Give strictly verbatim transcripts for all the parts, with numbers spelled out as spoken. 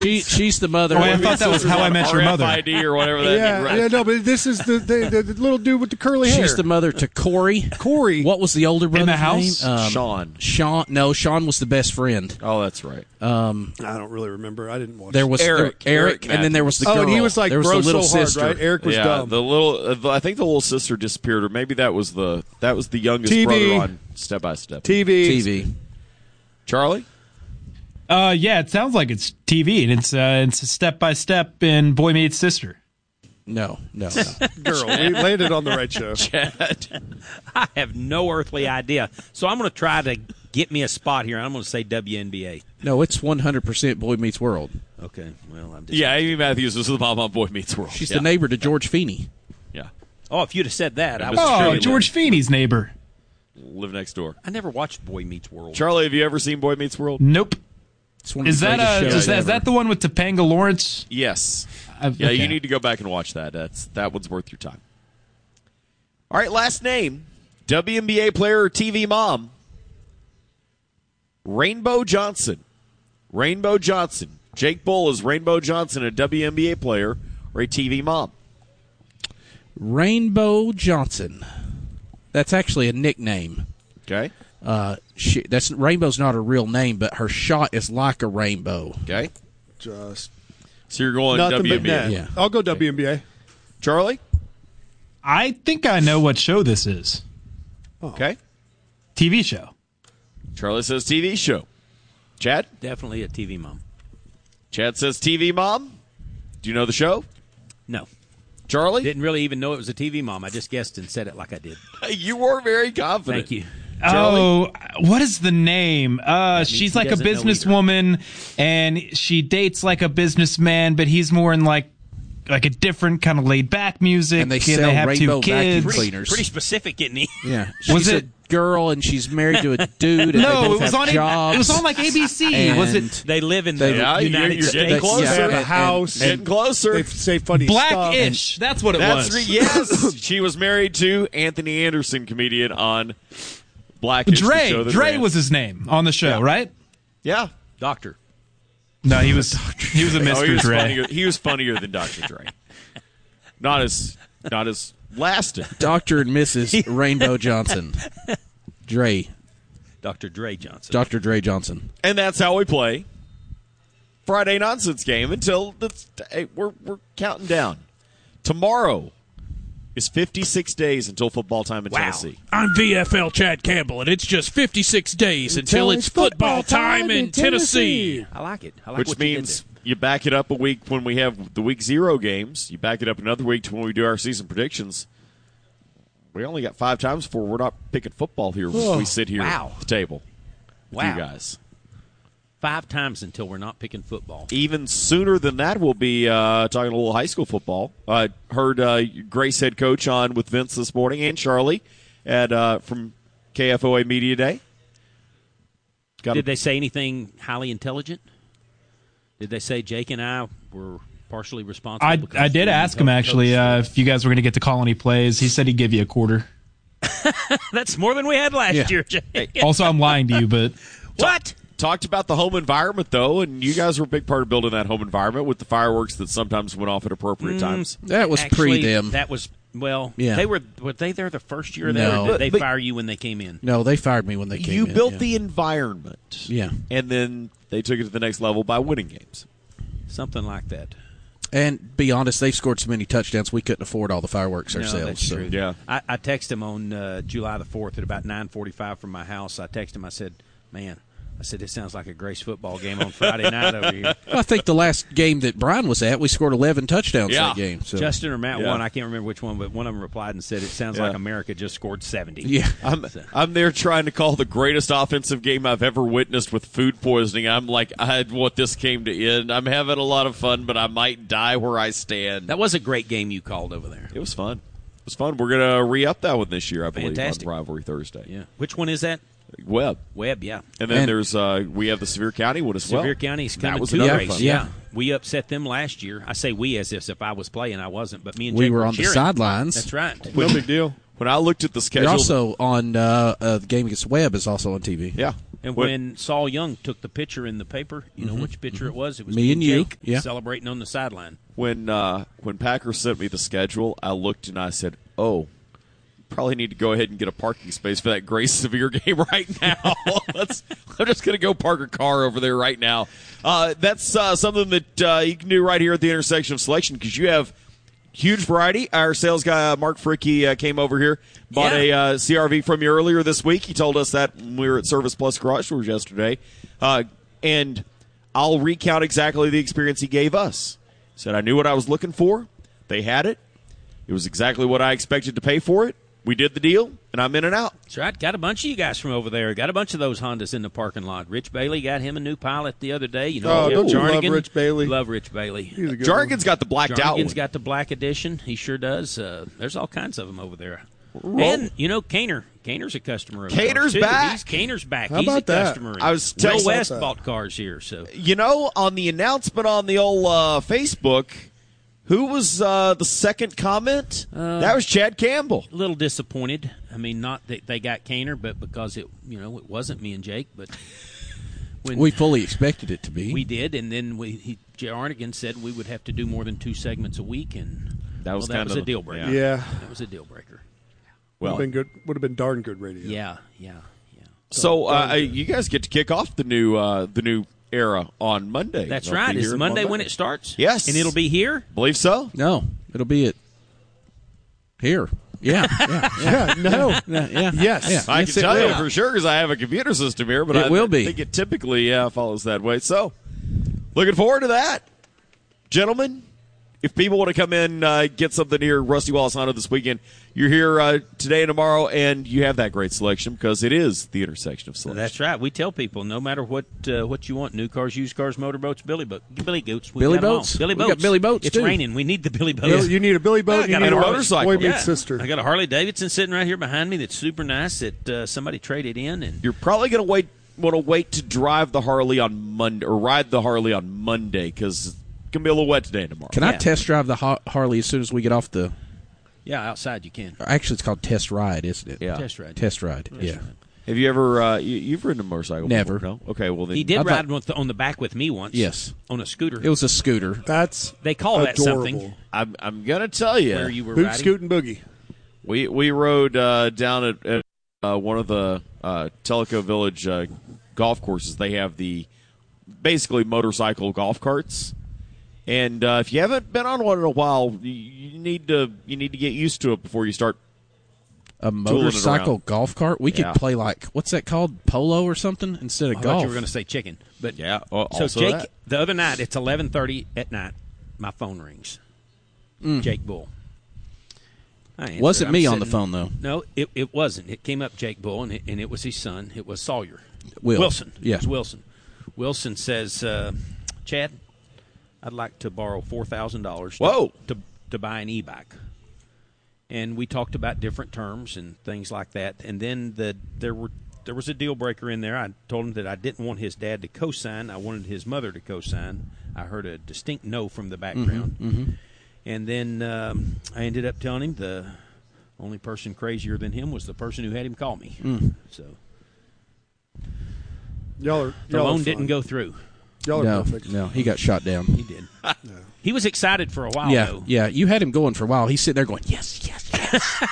She, she's the mother. Oh, I thought that was How I Met Your Mother. R F I D or whatever that Yeah, right. yeah, no, but this is the, the, the little dude with the curly hair. She's the mother to Corey. Corey. What was the older brother's the house? name? Um, Sean. Sean. No, Sean was the best friend. Oh, that's right. Um, I don't really remember. I didn't watch. there was Eric. there- Eric, Eric and then there was the girl. Oh, and he was like there was bro the little so hard, sister. right? Eric was yeah, dumb. the little. Uh, the, I think the little sister disappeared, or maybe that was the that was the youngest T V. brother on Step by Step. T V. T V. Charlie. Uh, yeah, it sounds like it's T V, and it's uh, it's step by step in Boy Meets Sister. No, no, no. Girl, we landed on the right show. I have no earthly idea. So I'm going to try to get me a spot here. I'm going to say W N B A. No, it's one hundred percent Boy Meets World. Okay, well, I'm just... Yeah, Amy Matthews was the mom on Boy Meets World. She's yeah. the neighbor to George Feeney. Yeah, Oh, if you'd have said that, I Mister was Oh, Shirley George Feeney's neighbor. live next door. I never watched Boy Meets World. Charlie, have you ever seen Boy Meets World? Nope. It's one of Is the that greatest uh, shows is that, is ever. that the one with Topanga Lawrence? Yes. I've- Yeah, okay. you need to go back and watch that. That's that one's worth your time. All right, last name: W N B A player or T V mom. Rainbow Johnson. Rainbow Johnson. Jake Bull is Rainbow Johnson, a W N B A player or a T V mom. Rainbow Johnson? That's actually a nickname. Okay. Uh, she, that's Rainbow's not her real name, but her shot is like a rainbow. Okay. Just So you're going nothing W N but B A. net. Yeah. I'll go W N B A. Charlie. I think I know what show this is. Okay. T V show. Charlie says T V show. Chad. Definitely a T V mom. Chad says T V mom. Do you know the show? No. Charlie. Didn't really even know it was a T V mom. I just guessed and said it like I did. You were very confident. Thank you. Charlie? Oh, what is the name? Uh, she's he like a doesn't know businesswoman, and she dates like a businessman, but he's more in like like a different kind of laid back music. And they sell have rainbow two vacuum kids. cleaners. Pretty specific, isn't he? Yeah. Was She's it- a girl and she's married to a dude and No, they both it was have on. A, jobs. it was on like A B C. And Was it They live in the They- Yeah, you're- United you're States. getting closer. They have and- a house. Getting closer. They say funny stuff. Blackish? That's what it That's was. re- yes. She was married to Anthony Anderson, comedian on Blackish. the Dre. show that Dre ran. was his name on the show, right? Yeah. Doctor. No, he was. He was a Oh, Mister he was Dre. funnier. He was funnier than Doctor Dre. Not as not as lasting. Doctor and Missus Rainbow Johnson. Dre. Doctor Dre Johnson. Doctor Dre Johnson. And that's how we play Friday Nonsense Game until the, hey, we're we're counting down. Tomorrow is fifty-six days until football time in Wow. Tennessee. I'm V F L Chad Campbell, and it's just fifty-six days until it's football time in Tennessee. I like it. I like Which what you did means you back it up a week when we have the week zero games. You back it up another week to when we do our season predictions. We only got five times before we're not picking football here when we sit here Wow. at the table with Wow. you guys. Five times until we're not picking football. Even sooner than that, we'll be uh, talking a little high school football. I heard uh, Grace head coach on with Vince this morning and Charlie at uh, from K F O A Media Day. Got Did they say anything highly intelligent? Did they say Jake and I were partially responsible? I because I did we ask him helped actually coach uh, the- if you guys were going to get to call any plays. He said he'd give you a quarter. That's more than we had last Yeah. year, Jake. Also, I'm lying to you, but What? Talked about the home environment, though, and you guys were a big part of building that home environment with the fireworks that sometimes went off at appropriate times. That was Actually, pre them. That was well. Yeah. They were. Were they there the first year? No. There, or did they But- fire you when they came in? No, they fired me when they came You in. built yeah. the environment. Yeah. And then they took it to the next level by winning games. Something like that. And be honest, they scored so many touchdowns we couldn't afford all the fireworks No, ourselves. that's so. true. Yeah. I, I texted him on uh, July the fourth at about nine forty-five from my house. I texted him. I said, "Man, I said this sounds like a Grace football game on Friday night over here." Well, I think the last game that Brian was at, we scored eleven touchdowns Yeah. that game. So. Justin or Matt Yeah. won. I can't remember which one, but one of them replied and said, "It sounds Yeah. like America just scored seventy." Yeah. I'm I'm there trying to call the greatest offensive game I've ever witnessed with food poisoning. I'm like, I want this game to end. I'm having a lot of fun, but I might die where I stand. That was a great game you called over there. It was fun. It was fun. We're gonna re-up that one this year, I believe, Fantastic. on Rivalry Thursday. Yeah. Which one is that? Webb. Webb, yeah. And then And- there's uh, we have the Sevier County one as well. Sevier County's That coming was to another Grace. fun. Yeah. We upset them last year. I say we as if, if I was playing, I wasn't, but me and We Jake were were on the cheering. sidelines. That's right. No big deal. When I looked at the They're schedule, also on uh, uh, the game against Webb is also on T V. yeah. And What- when Saul Young took the picture in the paper, you know which picture it was? It was Me and you, Jake yeah. celebrating on the sideline. When uh, when Packer sent me the schedule, I looked and I said, "Oh, probably need to go ahead and get a parking space for that Grace Severe game right now." Let's, I'm just going to go park a car over there right now. Uh, that's uh, something that uh, you can do right here at the intersection of Selection because you have huge variety. Our sales guy, uh, Mark Fricky, uh, came over here, bought Yeah. a uh, C R V from you earlier this week. He told us that when we were at Service Plus Garage Doors yesterday. Uh, and I'll recount exactly the experience he gave us. He said, I knew what I was looking for. They had it. It was exactly what I expected to pay for it. We did the deal, and I'm in and out. That's right. Got a bunch of you guys from over there. Got a bunch of those Hondas in the parking lot. Rich Bailey got him a new Pilot the other day. You know, Oh, don't you love Jarnigan. Rich Bailey? Love Rich Bailey. He's a good Jargon's got the blacked out one. Jarnigan's got the black edition. He sure does. Uh, there's all kinds of them over there. And, you know, Kaner. Kaner's a customer of Kaner's ours, too. back. He's, Kaner's back. How He's about a that? customer. I was Will telling- West that. bought cars here, so. You know, on the announcement on the old uh, Facebook, who was uh, the second comment? that was Chad Campbell. A little disappointed. I mean, not that they got Kaner, but because it, you know, it wasn't me and Jake, but when We fully expected it to be. we did, and then we, he, Jarnigan said we would have to do more than two segments a week, and That was well, that kind was of a deal breaker. yeah. Yeah, That was a deal breaker. would Well, have been good. Would have been darn good radio. Yeah, yeah, yeah. so uh, you guys get to kick off the new uh, the new era on Monday. That's They'll right. be Is here it on Monday when it starts? Yes. And it'll be here? Believe so. No, it'll be at here. Yeah, yeah, Yeah, no. yeah. yeah. Yes. Yeah. I Yes, can it tell you will. for sure because I have a computer system here, but It I will be. think it typically yeah, follows that way. So, looking forward to that. Gentlemen, if people want to come in, uh, get something here, Rusty Wallace Honda this weekend, you're here uh, today and tomorrow, and you have that great selection because it is the intersection of selection. That's right. We tell people no matter what uh, what you want, new cars, used cars, motorboats, Billy boat, Billy Goats. We Billy got 'em all. Boats? Billy We got boats. Billy Boats, It's too. raining. We need the Billy boats. Bill, you need a Billy boat. I You got need a a motorcycle. boy meets Yeah. sister. I got a Harley Davidson sitting right here behind me that's super nice that uh, somebody traded in, and You're probably going to wait, want to wait to drive the Harley on Monday or ride the Harley on Monday because it's going to be a little wet today and tomorrow. Can I Yeah. test drive the Har- Harley as soon as we get off the? yeah, outside you can. Actually, it's called test ride, isn't it? Yeah. Test ride. Test ride. yeah. ride. Have you ever uh, you, you've ridden a motorcycle? Never. Before, no. Okay. Well, then He did I'd ride like- with on the back with me once. Yes. on a scooter. It was a scooter. That's They call that adorable. something. I'm I'm going to tell you. Where you were Boot, riding. scoot, and boogie. We we rode uh, down at, at uh, one of the uh, Tellico Village uh, golf courses. They have the basically motorcycle golf carts, and uh, if you haven't been on one in a while, you, you need to you need to get used to it before you start. A it motorcycle around. golf cart. We could Yeah. play like what's that called? Polo or something instead of I thought golf. you were going to say chicken, but Yeah. Well, So also Jake, that. the other night, it's eleven thirty at night. My phone rings. Jake Bull. I answer. Wasn't I'm me on the sitting- phone though. No, it, it wasn't. It came up Jake Bull, and it, and it was his son. It was Sawyer. Will. Wilson. Yeah. It was Wilson. Wilson says, uh, Chad, I'd like to borrow four thousand dollars Whoa. to to buy an e-bike. And we talked about different terms and things like that. And then the there were there was a deal breaker in there. I told him that I didn't want his dad to co-sign. I wanted his mother to co-sign. I heard a distinct no from the background. Mm-hmm. And then um, I ended up telling him the only person crazier than him was the person who had him call me. Mm. So Y'all are the y'all are loan fun. didn't go through. Y'all are No, perfect. no, he got shot down. He did. He was excited for a while, yeah, though. yeah. You had him going for a while. He's sitting there going, yes, yes, yes.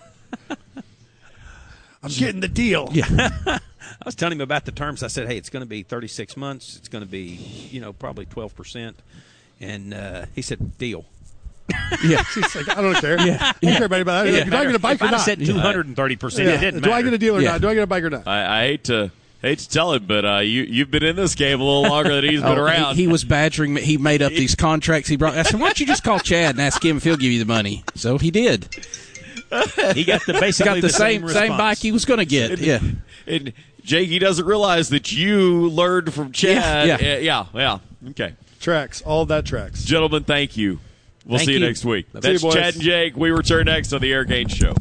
I'm getting the deal. yeah. I was telling him about the terms. I said, hey, it's going to be thirty-six months. It's going to be, you know, probably twelve percent. And uh, he said, deal. Yeah. He's like, I don't care. Yeah. I don't care about anybody. Yeah. Do I get a bike if or I'd have not? said two hundred thirty percent, Yeah. it didn't Do I matter. get a deal or Yeah. not? Do I get a bike or not? I, I hate to hate to tell him, but uh, you you've been in this game a little longer than he's been Oh, around. He, he was badgering me. He made up these contracts he brought. I said, why don't you just call Chad and ask him if he'll give you the money? So he did. He got the He basically got the, same same, same response. bike he was going to get. Yeah. and Jake, he doesn't realize that you learned from Chad. Yeah, Uh, yeah, yeah. Okay, Tracks. All of that tracks. gentlemen, thank you. We'll Thank see you, you. next week. See you, That's boys. Chad and Jake. We return next on the Air Gain Show.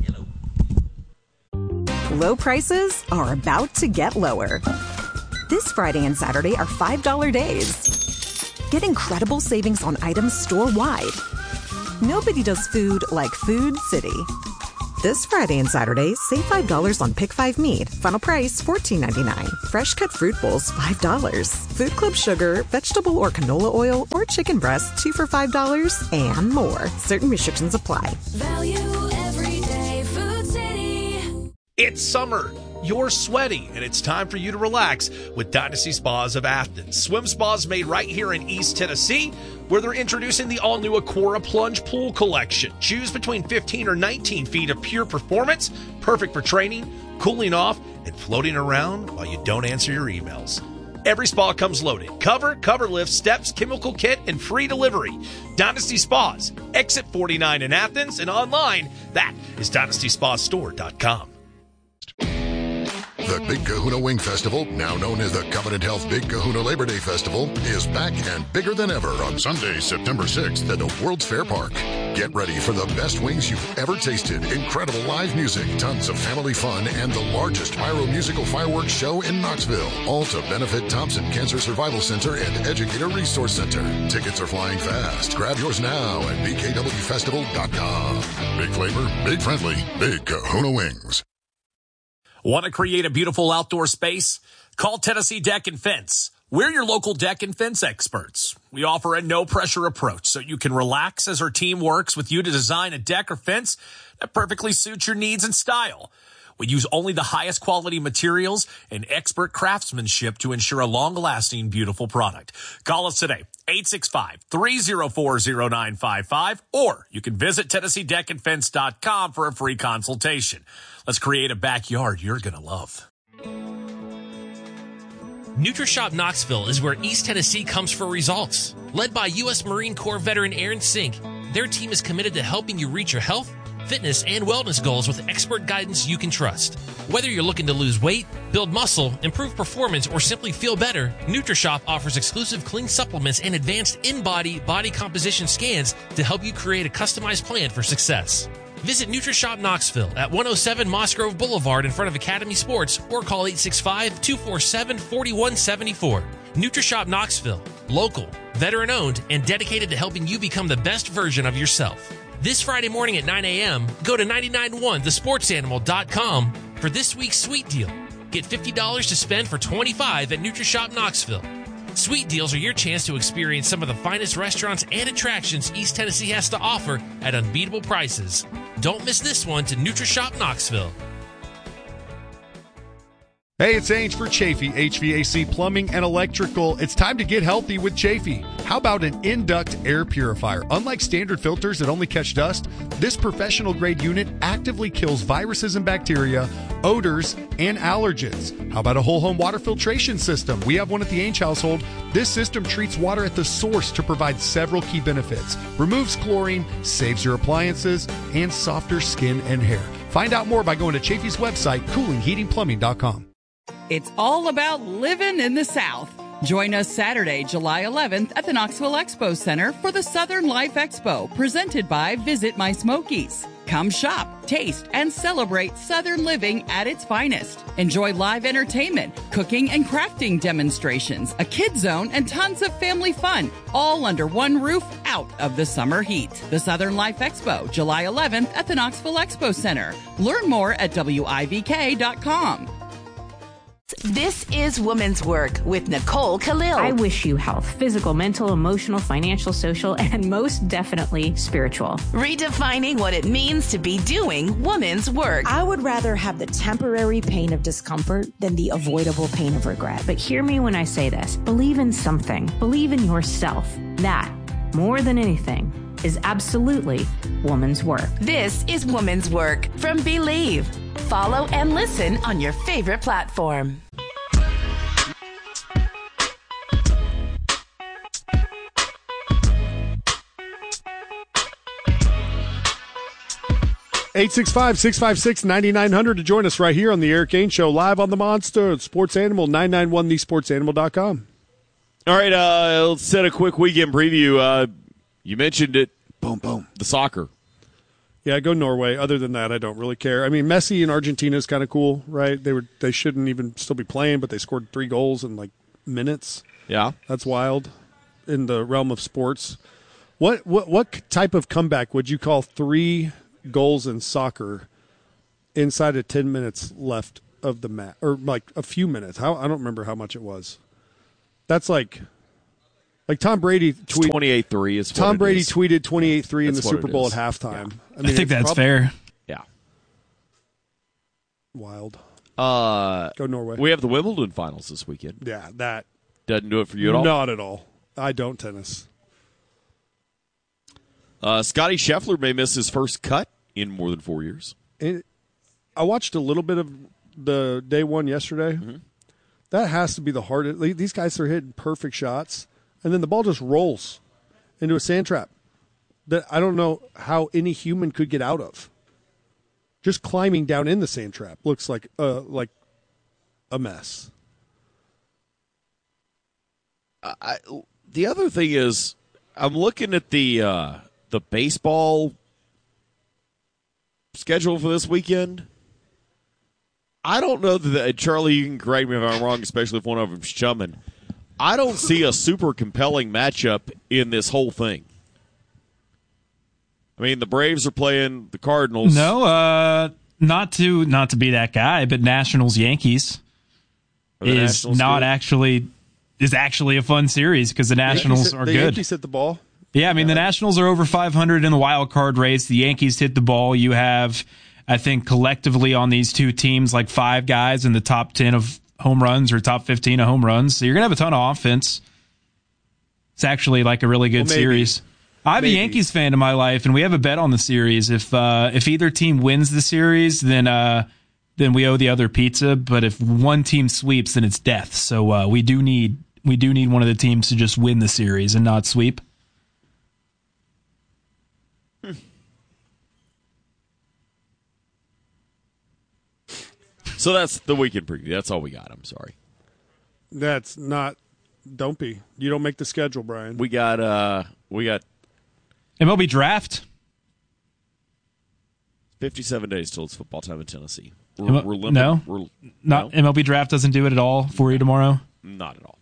Low prices are about to get lower. This Friday and Saturday are five dollar days. Get incredible savings on items store-wide. Nobody does food like Food City. This Friday and Saturday, save five dollars on Pick five meat. Final price fourteen ninety-nine. Fresh cut fruit bowls, five dollars. Food Club sugar, vegetable or canola oil, or chicken breast, two for five dollars, and more. Certain restrictions apply. Value everyday Food City. It's summer. You're sweaty, and it's time for you to relax with Dynasty Spas of Athens. Swim spas made right here in East Tennessee, where they're introducing the all-new Aquara Plunge Pool Collection. Choose between fifteen or nineteen feet of pure performance, perfect for training, cooling off, and floating around while you don't answer your emails. Every spa comes loaded. Cover, cover lift, steps, chemical kit, and free delivery. Dynasty Spas, Exit forty-nine in Athens, and online, that is dynasty spa store dot com. The Big Kahuna Wing Festival, now known as the Covenant Health Big Kahuna Labor Day Festival, is back and bigger than ever on Sunday, September sixth at the World's Fair Park. Get ready for the best wings you've ever tasted, incredible live music, tons of family fun, and the largest pyro-musical fireworks show in Knoxville. All to benefit Thompson Cancer Survival Center and Educator Resource Center. Tickets are flying fast. Grab yours now at b k w festival dot com. Big flavor, big friendly, Big Kahuna Wings. Want to create a beautiful outdoor space? Call Tennessee Deck and Fence. We're your local deck and fence experts. We offer a no-pressure approach so you can relax as our team works with you to design a deck or fence that perfectly suits your needs and style. We use only the highest quality materials and expert craftsmanship to ensure a long-lasting, beautiful product. Call us today, eight six five, three oh four, oh nine five five, or you can visit Tennessee Deck and Fence dot com for a free consultation. Let's create a backyard you're going to love. NutriShop Knoxville is where East Tennessee comes for results. Led by U S Marine Corps veteran Aaron Sink, their team is committed to helping you reach your health, fitness, and wellness goals with expert guidance you can trust. Whether you're looking to lose weight, build muscle, improve performance, or simply feel better, NutriShop offers exclusive clean supplements and advanced in-body body composition scans to help you create a customized plan for success. Visit NutriShop Knoxville at one oh seven Moss Grove Boulevard in front of Academy Sports or call eight six five, two four seven, four one seven four. NutriShop Knoxville, local, veteran-owned, and dedicated to helping you become the best version of yourself. This Friday morning at nine a.m., go to nine nine one the sports animal dot com for this week's sweet deal. Get fifty dollars to spend for twenty-five dollars at NutriShop Knoxville. Sweet deals are your chance to experience some of the finest restaurants and attractions East Tennessee has to offer at unbeatable prices. Don't miss this one to NutriShop Knoxville. Hey, it's Ange for Chafee H V A C Plumbing and Electrical. It's time to get healthy with Chafee. How about an in-duct air purifier? Unlike standard filters that only catch dust, this professional-grade unit actively kills viruses and bacteria, odors, and allergens. How about a whole-home water filtration system? We have one at the Ainge household. This system treats water at the source to provide several key benefits. Removes chlorine, saves your appliances, and softer skin and hair. Find out more by going to Chafee's website, cooling heating plumbing dot com. It's all about living in the South. Join us Saturday, July eleventh at the Knoxville Expo Center for the Southern Life Expo, presented by Visit My Smokies. Come shop, taste, and celebrate Southern living at its finest. Enjoy live entertainment, cooking and crafting demonstrations, a kid zone, and tons of family fun, all under one roof out of the summer heat. The Southern Life Expo, July eleventh at the Knoxville Expo Center. Learn more at W I V K dot com. This is Woman's Work with Nicole Khalil. I wish you health, physical, mental, emotional, financial, social, and most definitely spiritual. Redefining what it means to be doing woman's work. I would rather have the temporary pain of discomfort than the avoidable pain of regret. But hear me when I say this. Believe in something. Believe in yourself. That, more than anything, is absolutely woman's work. This is Woman's Work from Believe. Follow and listen on your favorite platform. eight six five, six five six, nine nine zero zero to join us right here on the Eric Ainge Show, live on the Monster, Sports Animal, nine nine one the sports animal dot com. All right, uh, let's set a quick weekend preview. Uh, you mentioned it. Boom, boom. The soccer. Yeah, go Norway. Other than that, I don't really care. I mean, Messi in Argentina is kind of cool, right? They were they shouldn't even still be playing, but they scored three goals in like minutes. Yeah, that's wild in the realm of sports. What what what type of comeback would you call three goals in soccer inside of ten minutes left of the match, or like a few minutes. How I don't remember how much it was. That's like, like Tom Brady tweeted twenty-eight three is what Tom it Brady is. tweeted twenty-eight three in the That's what Super it Bowl is. at halftime. Yeah. I, mean, I think that's prob- fair. Yeah. Wild. Uh, Go Norway. We have the Wimbledon finals this weekend. Yeah, that doesn't do it for you at all. Not at all. I don't tennis. Uh, Scotty Scheffler may miss his first cut in more than four years. And I watched a little bit of the day one yesterday. Mm-hmm. That has to be the hardest. Like, these guys are hitting perfect shots, and then the ball just rolls into a sand trap that I don't know how any human could get out of. Just climbing down in the sand trap looks like uh, like a mess. I, the other thing is, I'm looking at the uh, the baseball schedule for this weekend. I don't know that, Charlie, you can correct me if I'm wrong, especially if one of them's chumming. I don't see a super compelling matchup in this whole thing. I mean, the Braves are playing the Cardinals. No, uh, not to not to be that guy, but Nationals Yankees Are the is Nationals not good? actually is actually a fun series because the Nationals Yankees hit- are the good. Yankees hit the ball. Yeah, I mean the Nationals are over five hundred in the wild card race. The Yankees hit the ball. You have, I think, collectively on these two teams, like five guys in the top ten of home runs or top fifteen of home runs. So you're gonna have a ton of offense. It's actually like a really good Well, maybe. series. I'm Maybe. a Yankees fan in my life, and we have a bet on the series. If uh, if either team wins the series, then uh, then we owe the other pizza. But if one team sweeps, then it's death. So uh, we do need we do need one of the teams to just win the series and not sweep. So that's the weekend preview. That's all we got. I'm sorry. That's not. Don't be. You don't make the schedule, Brian. We got. Uh, we got M L B draft. fifty-seven days till it's football time in Tennessee. We're, M L- we're limited. no, We're, not no? M L B draft doesn't do it at all for you tomorrow. Not at all.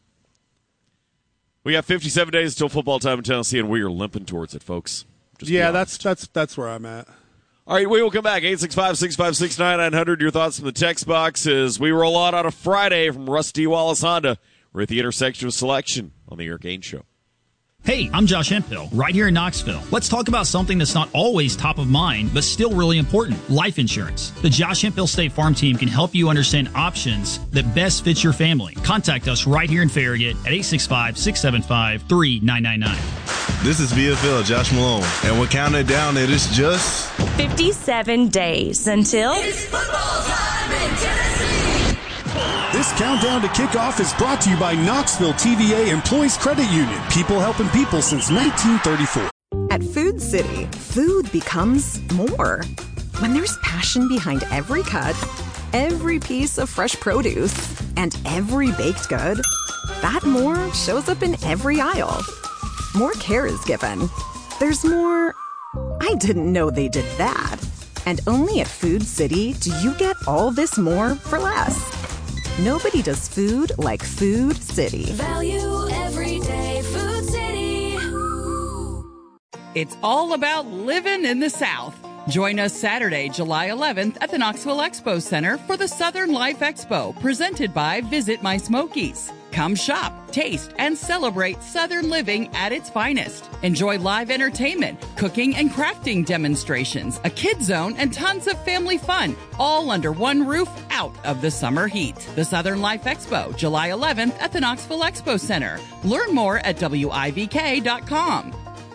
We got fifty-seven days until football time in Tennessee, and we are limping towards it, folks. Just be yeah, honest. that's that's that's where I'm at. All right, we will come back. eight six five, six five six, nine nine hundred. Your thoughts from the text box as we roll on on a Friday from Rusty Wallace Honda. We're at the intersection of selection on the Eric Gaines Show. Hey, I'm Josh Hemphill, right here in Knoxville. Let's talk about something that's not always top of mind, but still really important, life insurance. The Josh Hemphill State Farm team can help you understand options that best fit your family. Contact us right here in Farragut at eight six five, six seven five, three nine nine nine. This is V F L Josh Malone, and we're counting it down. It is just fifty-seven days until It's football time in Tennessee. This countdown to kickoff is brought to you by Knoxville T V A Employees Credit Union. People helping people since nineteen thirty-four. At Food City, food becomes more. When there's passion behind every cut, every piece of fresh produce, and every baked good, that more shows up in every aisle. More care is given. There's more, I didn't know they did that. And only at Food City do you get all this more for less. Nobody does food like Food City. Value every day. Food City. It's all about living in the South. Join us Saturday, July eleventh at the Knoxville Expo Center for the Southern Life Expo, presented by Visit My Smokies. Come shop, taste, and celebrate Southern living at its finest. Enjoy live entertainment, cooking and crafting demonstrations, a kid zone, and tons of family fun, all under one roof out of the summer heat. The Southern Life Expo, July eleventh at the Knoxville Expo Center. Learn more at W I V K dot com.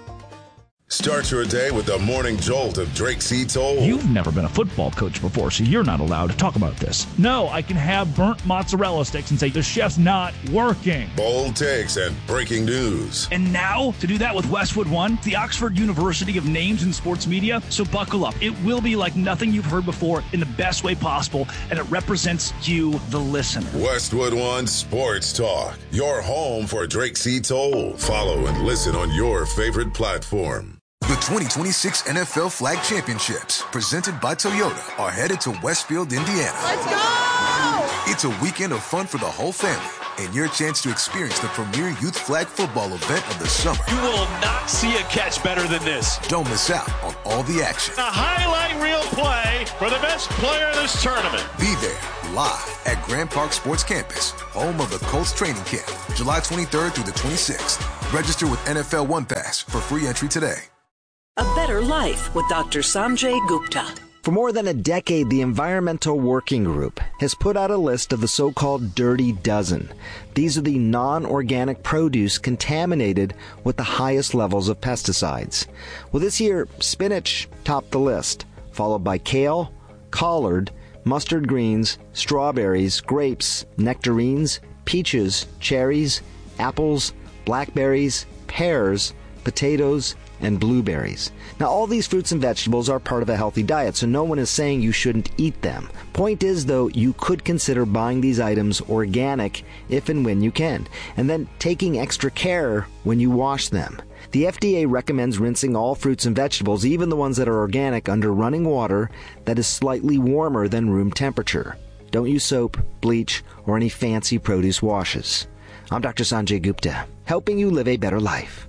Start your day with the morning jolt of Drake C. Toll. You've never been a football coach before, so you're not allowed to talk about this. No, I can have burnt mozzarella sticks and say the chef's not working. Bold takes and breaking news. And now, to do that with Westwood One, the Oxford University of Names in Sports Media, so buckle up. It will be like nothing you've heard before in the best way possible, and it represents you, the listener. Westwood One Sports Talk, your home for Drake C. Toll. Follow and listen on your favorite platform. The twenty twenty-six N F L Flag Championships, presented by Toyota, are headed to Westfield, Indiana. Let's go! It's a weekend of fun for the whole family, and your chance to experience the premier youth flag football event of the summer. You will not see a catch better than this. Don't miss out on all the action. A highlight reel play for the best player in this tournament. Be there live at Grand Park Sports Campus, home of the Colts training camp, July twenty-third through the twenty-sixth. Register with N F L One Pass for free entry today. A better life with Doctor Sanjay Gupta. For more than a decade, the Environmental Working Group has put out a list of the so-called Dirty Dozen. These are the non-organic produce contaminated with the highest levels of pesticides. Well, this year, spinach topped the list, followed by kale, collard, mustard greens, strawberries, grapes, nectarines, peaches, cherries, apples, blackberries, pears, potatoes, and blueberries. Now, all these fruits and vegetables are part of a healthy diet, so no one is saying you shouldn't eat them. Point is, though, you could consider buying these items organic if and when you can, and then taking extra care when you wash them. The F D A recommends rinsing all fruits and vegetables, even the ones that are organic, under running water that is slightly warmer than room temperature. Don't use soap, bleach, or any fancy produce washes. I'm Doctor Sanjay Gupta, helping you live a better life.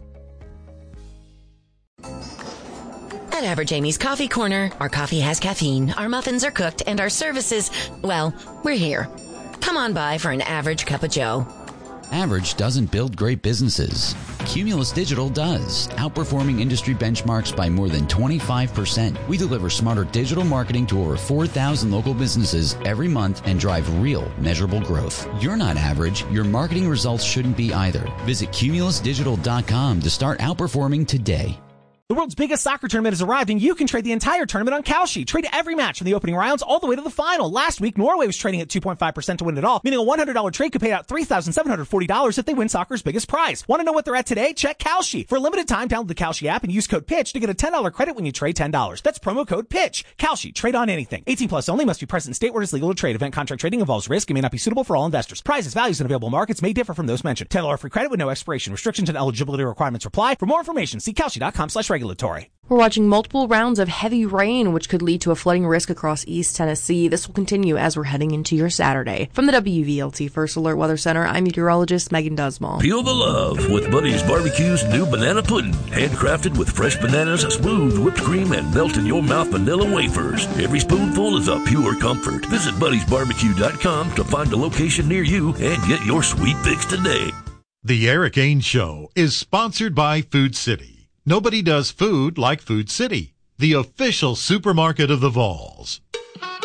At Average Amy's Coffee Corner, our coffee has caffeine, our muffins are cooked, and our services, well, we're here. Come on by for an average cup of joe. Average doesn't build great businesses. Cumulus Digital does, outperforming industry benchmarks by more than twenty-five percent. We deliver smarter digital marketing to over four thousand local businesses every month and drive real, measurable growth. You're not average. Your marketing results shouldn't be either. Visit cumulus digital dot com to start outperforming today. The world's biggest soccer tournament has arrived, and you can trade the entire tournament on Kalshi. Trade every match from the opening rounds all the way to the final. Last week, Norway was trading at two point five percent to win it all, meaning a one hundred dollars trade could pay out three thousand seven hundred forty dollars if they win soccer's biggest prize. Want to know what they're at today? Check Kalshi. For a limited time, download the Kalshi app and use code PITCH to get a ten dollars credit when you trade ten dollars. That's promo code PITCH. Kalshi. Trade on anything. eighteen plus only. Must be present in state where it's legal to trade. Event contract trading involves risk and may not be suitable for all investors. Prizes, values, and available markets may differ from those mentioned. ten dollars free credit with no expiration. Restrictions and eligibility requirements apply. For more information, see kalshi dot com slash regulatory. We're watching multiple rounds of heavy rain, which could lead to a flooding risk across East Tennessee. This will continue as we're heading into your Saturday. From the W V L T First Alert Weather Center, I'm meteorologist Megan Dusmall. Feel the love with Buddy's Barbecue's new banana pudding. Handcrafted with fresh bananas, smooth whipped cream, and melt-in-your-mouth vanilla wafers. Every spoonful is a pure comfort. Visit buddies barbecue dot com to find a location near you and get your sweet fix today. The Eric Ains Show is sponsored by Food City. Nobody does food like Food City, the official supermarket of the Vols.